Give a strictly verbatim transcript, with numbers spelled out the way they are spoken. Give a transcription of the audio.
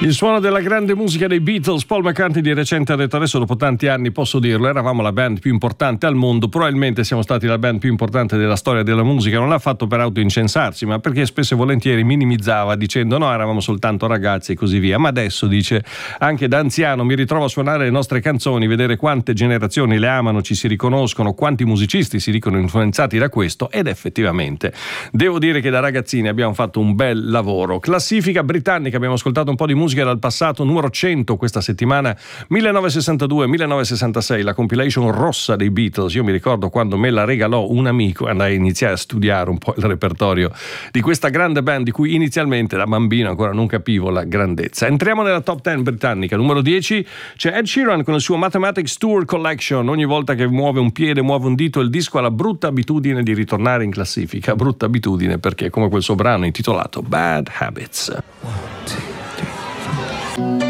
Il suono della grande musica dei Beatles. Paul McCartney di recente ha detto: adesso dopo tanti anni posso dirlo, eravamo la band più importante al mondo, probabilmente siamo stati la band più importante della storia della musica. Non l'ha fatto per autoincensarsi, ma perché spesso e volentieri minimizzava dicendo no, eravamo soltanto ragazzi e così via. Ma adesso dice: anche da anziano mi ritrovo a suonare le nostre canzoni, vedere quante generazioni le amano, ci si riconoscono, quanti musicisti si dicono influenzati da questo, ed effettivamente devo dire che da ragazzini abbiamo fatto un bel lavoro. Classifica britannica, abbiamo ascoltato un po' di musica dal passato, numero cento questa settimana, millenovecentosessantadue millenovecentosessantasei, la compilation rossa dei Beatles. Io mi ricordo quando me la regalò un amico, andai a iniziare a studiare un po' il repertorio di questa grande band di cui inizialmente da bambino ancora non capivo la grandezza. Entriamo nella top dieci britannica. Numero dieci c'è Ed Sheeran con il suo Mathematics Tour Collection. Ogni volta che muove un piede, muove un dito, il disco ha la brutta abitudine di ritornare in classifica. Brutta abitudine perché, come quel suo brano intitolato Bad Habits.